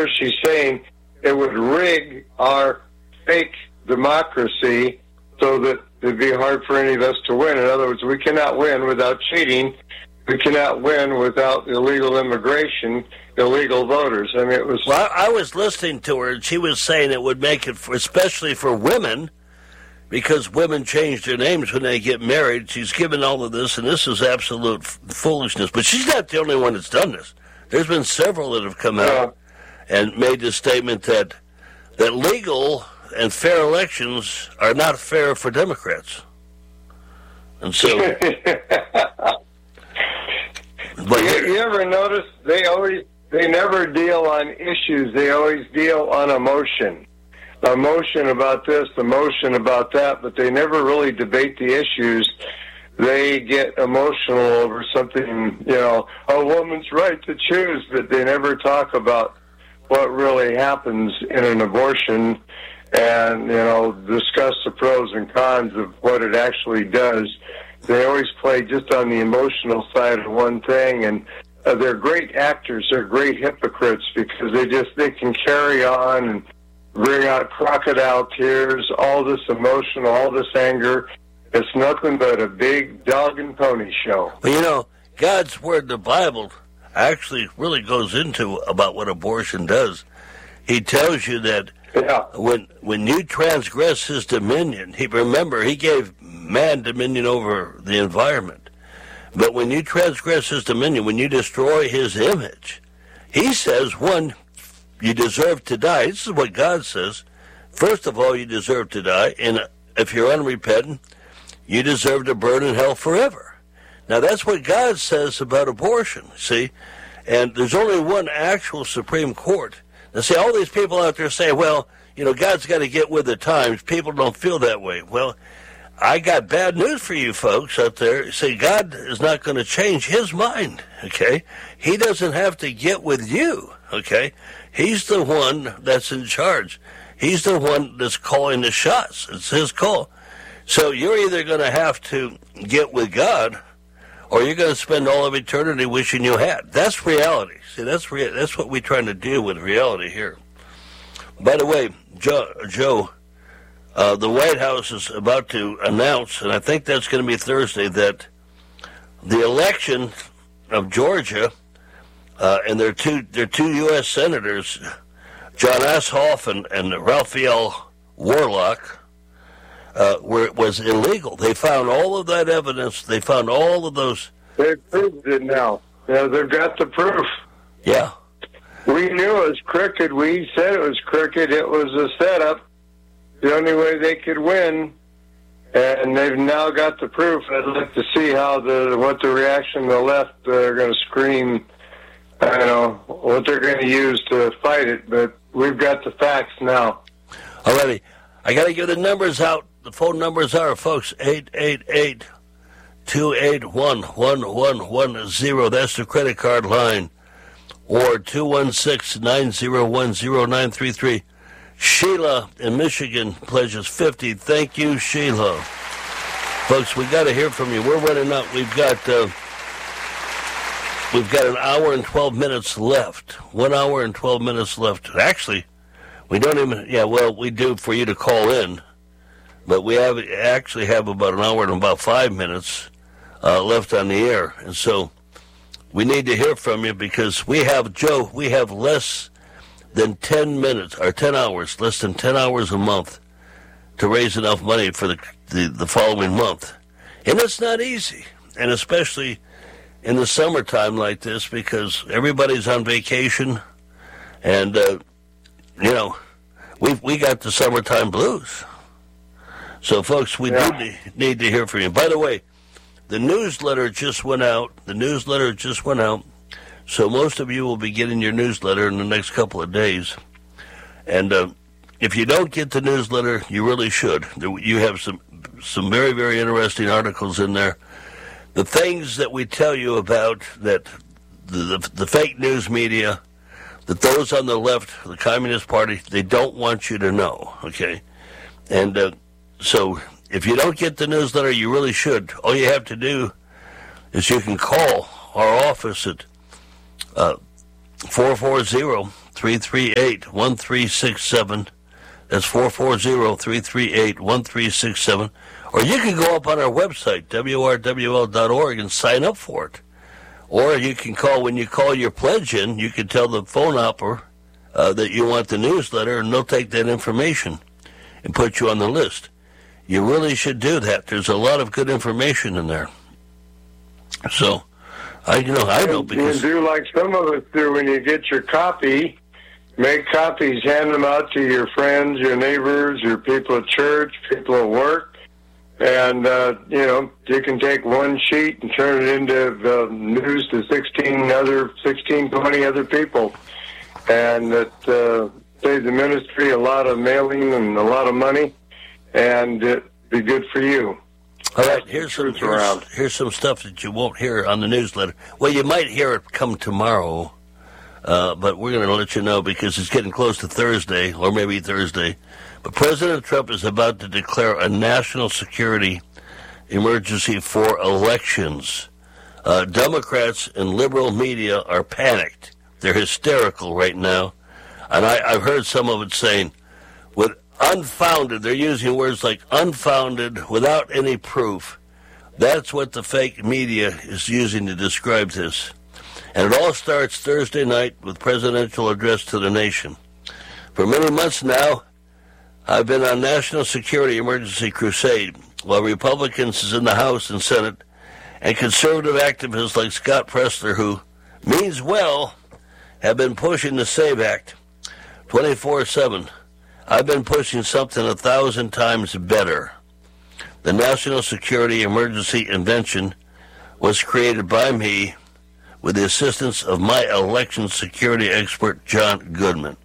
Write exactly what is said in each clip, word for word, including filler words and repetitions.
there she's saying it would rig our fake democracy so that it'd be hard for any of us to win. In other words, we cannot win without cheating. We cannot win without illegal immigration, illegal voters. I mean, it was... Well, I was listening to her, and she was saying it would make it, for, especially for women, because women change their names when they get married. She's given all of this, and this is absolute f- foolishness. But she's not the only one that's done this. There's been several that have come out uh, and made the statement that that legal and fair elections are not fair for Democrats. And so... But you, you ever notice they always they never deal on issues. They always deal on emotion, emotion about this, emotion about that. But they never really debate the issues. They get emotional over something, you know, a woman's right to choose. But they never talk about what really happens in an abortion, and you know, discuss the pros and cons of what it actually does. They always play just on the emotional side of one thing, and uh, they're great actors. They're great hypocrites because they just they can carry on and bring out crocodile tears, all this emotion, all this anger. It's nothing but a big dog and pony show. Well, you know, God's Word, the Bible, actually really goes into about what abortion does. He tells you that yeah. when when you transgress His dominion, He remember He gave man dominion over the environment. But when you transgress His dominion, when you destroy His image, He says, one, you deserve to die. This is what God says. First of all, you deserve to die, and if you're unrepentant, you deserve to burn in hell forever. Now, that's what God says about abortion, see? And there's only one actual Supreme Court. Now, see, all these people out there say, well, you know, God's got to get with the times. People don't feel that way. Well, I got bad news for you folks out there. See, God is not going to change His mind, okay? He doesn't have to get with you, okay? He's the one that's in charge. He's the one that's calling the shots. It's His call. So you're either going to have to get with God, or you're going to spend all of eternity wishing you had. That's reality. See, that's rea- that's what we're trying to deal with, reality here. By the way, Joe, Joe uh, the White House is about to announce, and I think that's going to be Thursday, that the election of Georgia uh, and their two their two U S senators, John Ossoff and, and Raphael Warnock, Uh, where it was illegal. They found all of that evidence. They found all of those. They proved it now. Yeah, they've got the proof. Yeah. We knew it was crooked. We said it was crooked. It was a setup. The only way they could win, and they've now got the proof. I'd like to see how the what the reaction of the left uh, are going to scream. I don't know what they're going to use to fight it, but we've got the facts now. Alrighty. I got to give the numbers out. The phone numbers are, folks, eight eight eight, two eight one, one one one zero. That's the credit card line. Or two one six, nine zero one, zero nine three three. Sheila in Michigan pledges fifty. Thank you, Sheila. Folks, we got to hear from you. We're running up. We've got uh, we've got an hour and twelve minutes left. One hour and twelve minutes left. Actually, we don't even, yeah, well, we do for you to call in. But we have actually have about an hour and about five minutes uh, left on the air. And so we need to hear from you because we have, Joe, we have less than ten minutes, or ten hours, less than ten hours a month to raise enough money for the, the, the following month. And it's not easy, and especially in the summertime like this because everybody's on vacation. And, uh, you know, we we got the summertime blues. So, folks, we yeah. do need to hear from you. By the way, the newsletter just went out. The newsletter just went out. So most of you will be getting your newsletter in the next couple of days. And uh, if you don't get the newsletter, you really should. You have some, some very, very interesting articles in there. The things that we tell you about, that the, the, the fake news media, that those on the left, the Communist Party, they don't want you to know, okay? And uh, so if you don't get the newsletter, you really should. All you have to do is you can call our office at uh, four four zero, three three eight, one three six seven. That's four four zero, three three eight, one three six seven. Or you can go up on our website, W R W L dot org, and sign up for it. Or you can call, when you call your pledge in, you can tell the phone operator uh, that you want the newsletter, and they'll take that information and put you on the list. You really should do that. There's a lot of good information in there. So, I you know, I know because... You do like some of us do when you get your copy. Make copies, hand them out to your friends, your neighbors, your people at church, people at work. And, uh, you know, you can take one sheet and turn it into uh, news to sixteen other, sixteen, twenty other people. And it uh, saves the ministry a lot of mailing and a lot of money. And it'd be good for you. All right, here's some, here's, here's some stuff that you won't hear on the newsletter. Well, you might hear it come tomorrow, uh, but we're going to let you know because it's getting close to Thursday, or maybe Thursday. But President Trump is about to declare a national security emergency for elections. Uh, Democrats and liberal media are panicked. They're hysterical right now. And I, I've heard some of it saying, with unfounded, they're using words like unfounded, without any proof. That's what the fake media is using to describe this. And it all starts Thursday night with presidential address to the nation. For many months now, I've been on national security emergency crusade, while Republicans in the House and Senate and conservative activists like Scott Presler, who means well, have been pushing the SAVE Act twenty-four seven. I've been pushing something a thousand times better. The National Security Emergency Invention was created by me with the assistance of my election security expert, John Goodman.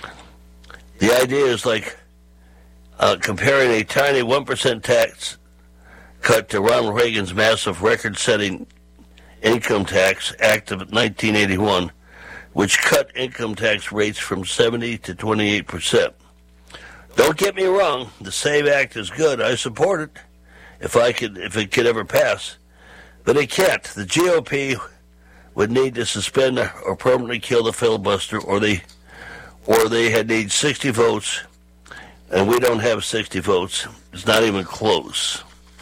The idea is like uh, comparing a tiny one percent tax cut to Ronald Reagan's massive record-setting Income Tax Act of nineteen eighty-one, which cut income tax rates from seventy to twenty-eight percent. Don't get me wrong, the SAVE Act is good. I support it if I could, if it could ever pass. But it can't. The G O P would need to suspend or permanently kill the filibuster, or they or they had need sixty votes, and we don't have sixty votes. It's not even close.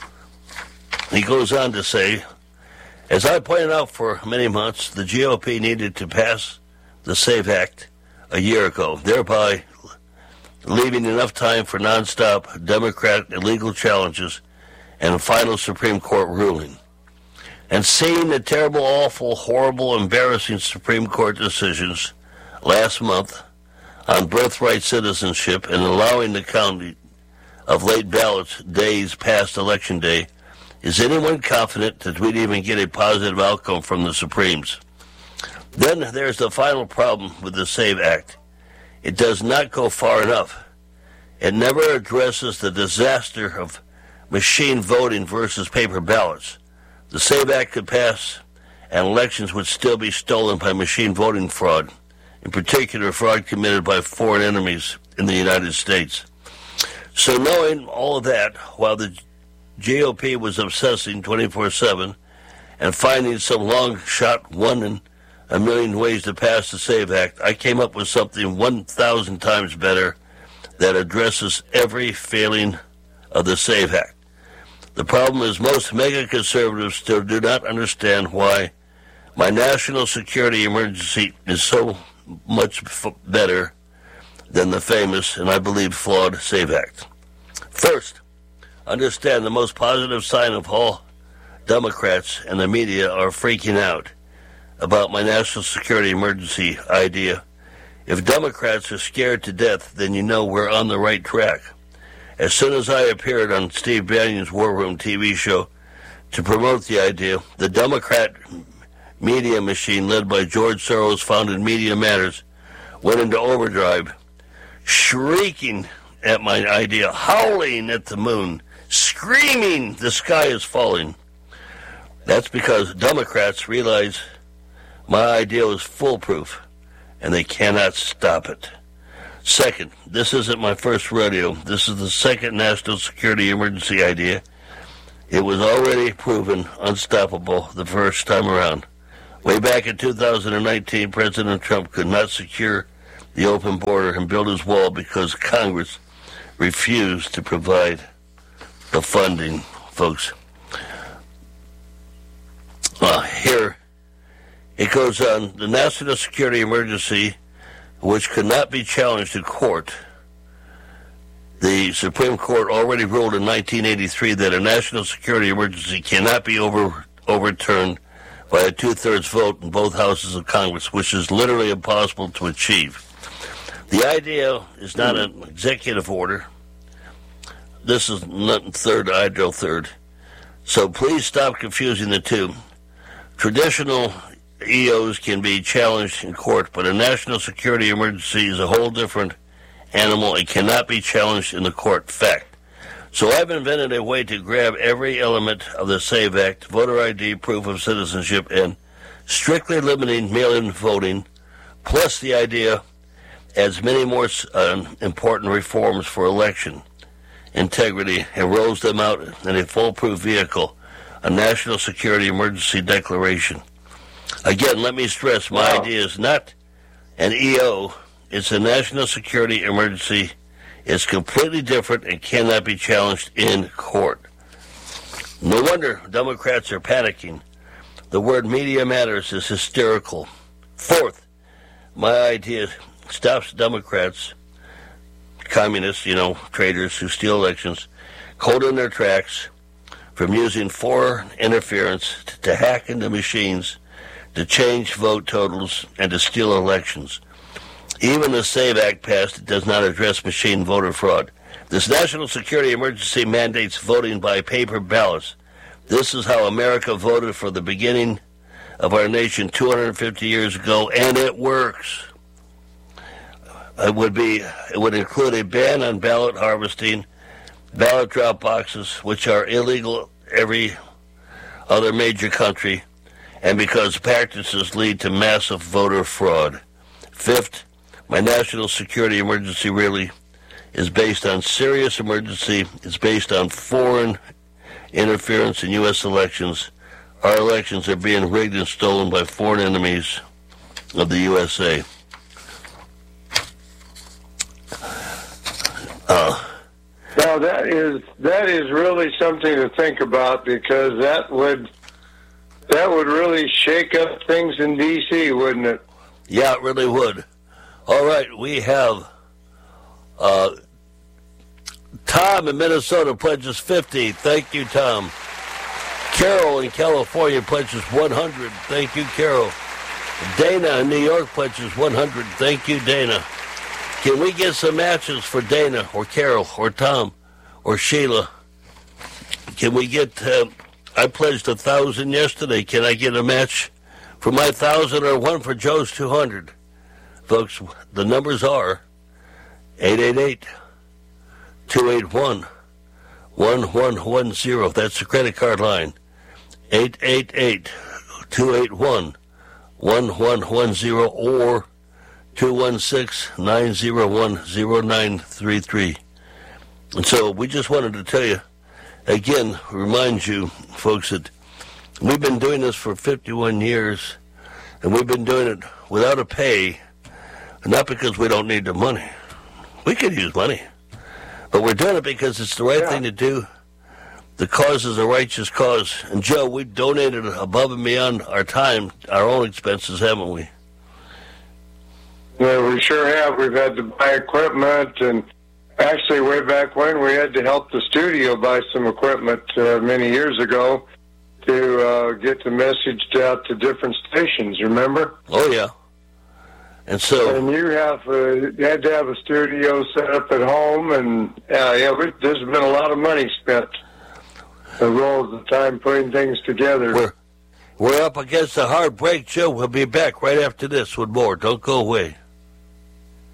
He goes on to say, as I pointed out for many months, the G O P needed to pass the SAVE Act a year ago, thereby leaving enough time for nonstop Democrat illegal challenges and a final Supreme Court ruling. And seeing the terrible, awful, horrible, embarrassing Supreme Court decisions last month on birthright citizenship and allowing the counting of late ballots days past Election Day, is anyone confident that we'd even get a positive outcome from the Supremes? Then there's the final problem with the SAVE Act. It does not go far enough. It never addresses the disaster of machine voting versus paper ballots. The SAVE Act could pass, and elections would still be stolen by machine voting fraud, in particular fraud committed by foreign enemies in the United States. So knowing all of that, while the G O P was obsessing twenty-four seven and finding some long-shot one in a million ways to pass the SAVE Act, I came up with something one thousand times better that addresses every failing of the SAVE Act. The problem is most mega-conservatives still do not understand why my national security emergency is so much f- better than the famous and I believe flawed SAVE Act. First, understand the most positive sign of all Democrats and the media are freaking out about my national security emergency idea. If Democrats are scared to death, then you know we're on the right track. As soon as I appeared on Steve Bannon's War Room T V show to promote the idea, the Democrat media machine led by George Soros founded Media Matters went into overdrive, shrieking at my idea, howling at the moon, screaming the sky is falling. That's because Democrats realize my idea is foolproof, and they cannot stop it. Second, this isn't my first rodeo. This is the second national security emergency idea. It was already proven unstoppable the first time around. Way back in two thousand nineteen, President Trump could not secure the open border and build his wall because Congress refused to provide the funding, folks. Uh, here it goes on. The national security emergency, which could not be challenged in court. The Supreme Court already ruled in nineteen eighty-three that a national security emergency cannot be over, overturned by a two-thirds vote in both houses of Congress, which is literally impossible to achieve. The idea is not an executive order. This is not third, ideal third. So please stop confusing the two. Traditional E Os can be challenged in court, but a national security emergency is a whole different animal. It cannot be challenged in the court. Fact. So I've invented a way to grab every element of the SAVE Act, voter I D, proof of citizenship, and strictly limiting mail-in voting, plus the idea adds many more uh, important reforms for election integrity and rolls them out in a foolproof vehicle, a national security emergency declaration. Again, let me stress, my wow. idea is not an E O. It's a national security emergency. It's completely different and cannot be challenged in court. No wonder Democrats are panicking. The word media matters is hysterical. Fourth, my idea stops Democrats, communists, you know, traitors who steal elections, cold in their tracks from using foreign interference to, to hack into machines, to change vote totals, and to steal elections. Even the SAVE Act passed, it does not address machine voter fraud. This national security emergency mandates voting by paper ballots. This is how America voted for the beginning of our nation two hundred fifty years ago, and it works. It would be, it would include a ban on ballot harvesting, ballot drop boxes, which are illegal every other major country, and because practices lead to massive voter fraud. Fifth, my national security emergency really is based on serious emergency. It's based on foreign interference in U S elections. Our elections are being rigged and stolen by foreign enemies of the U S A. Uh, now that is that is really something to think about, because that would that would really shake up things in D C, wouldn't it? Yeah, it really would. All right, we have uh, Tom in Minnesota pledges fifty. Thank you, Tom. Carol in California pledges one hundred. Thank you, Carol. Dana in New York pledges one hundred. Thank you, Dana. Can we get some matches for Dana or Carol or Tom or Sheila? Can we get, uh, I pledged a thousand yesterday. Can I get a match for my thousand or one for Joe's two hundred? Folks, the numbers are eight eight eight, two eight one, one one one zero. That's the credit card line. eight eight eight, two eight one, one one one zero or two one six, nine zero one, zero nine three three. And so we just wanted to tell you, again, remind you, folks, that we've been doing this for fifty-one years, and we've been doing it without a pay, not because we don't need the money. We could use money, but we're doing it because it's the right yeah. thing to do. The cause is a righteous cause. And, Joe, we donated above and beyond our time, our own expenses, haven't we? Yeah, we sure have. We've had to buy equipment, and actually way back when we had to help the studio buy some equipment uh, many years ago to uh, get the message out to different stations, remember? Oh, yeah. And so... And you have uh, you had to have a studio set up at home, and uh, yeah, we, there's been a lot of money spent. The rolls of time putting things together. We're, we're up against a hard break, Joe. We'll be back right after this with more. Don't go away.